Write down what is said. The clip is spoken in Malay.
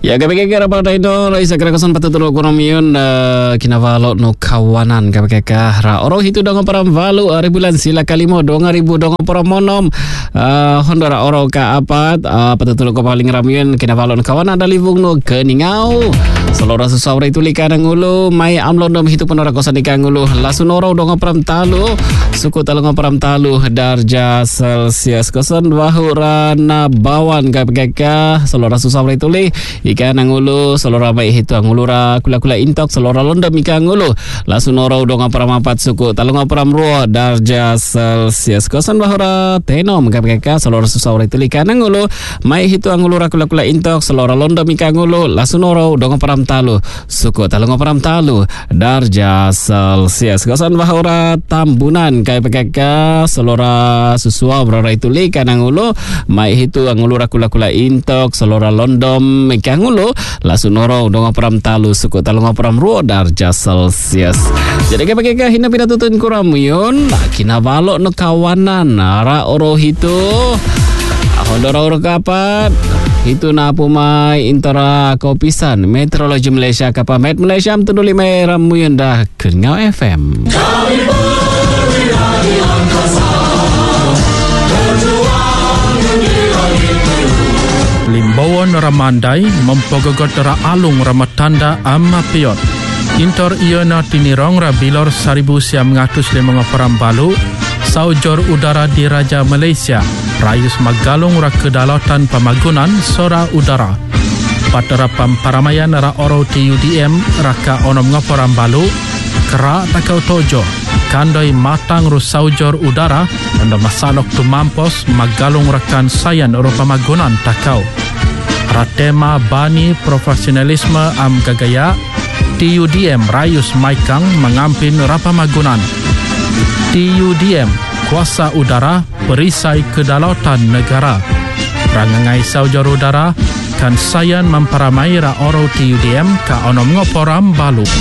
Ya KPK pada itu isa kerakasan patutulog kuramiyon kinavalo no kawanan KPK ra oro itu dong param valu bulan sila kalimo 2000 dong param monom Honda ra oro ka apat patutulog ko paling ramiyon kinavalo no kawanan dalibung no keningau Selora susawra itu lika nangulo may amlon dom hitu penora kosan ika ngulo lasunoro dong param talu suku talong param talu darja Celsius kosan wahurana bawan KPK selora susawra itu li ika nangulo selora mai hitu angulura kula-kula intok selora londa mika ngulo lasunoro dong param apat suku talong param ruo darja Celsius kosan wahura tenom KPK selora susawra itu lika nangulo mai hitu angulura kula-kula intok selora londa mika ngulo lasunoro dong param talu suku talong param talu darja Celsius kosan wahura tambunan KPK selora susua berora itu lika nangulo mai hitu angulura kula-kula intok selora londom ikangulo lasunoro dong param talu suku talong param ruo darja Celsius. Jadi KPK hina pinatutun kuramyon kinabalo no kawanan ara oro hitu Hondora oro kapat itu na pumai intara kopisan Meteorologi Malaysia kapamet Malaysia tuduli mai ramuyon dah Kengau FM. Limbawon ramandai mempogogot ra alung ramatanda amapiot. Intor iona tinirong ra bilor 1905 param balu saujor udara di Raja Malaysia rayus magalung ra kedalatan pamagunan sora udara. Patara pamparamaian ra oro TUDM raka onom ngaparam balu kera takau tojo kandoi matang ru saujor udara anda masalok tu mampos magalung rakan sayan ro pamagunan takau. Ratema bani profesionalisme am gagaya TUDM rayus maikang mengampin rapamagunan. TUDM kuasa udara perisai kedalatan negara. Rangangai saujor udara kan sayan memparamai ra oro TUDM ka onom ngoporam balu.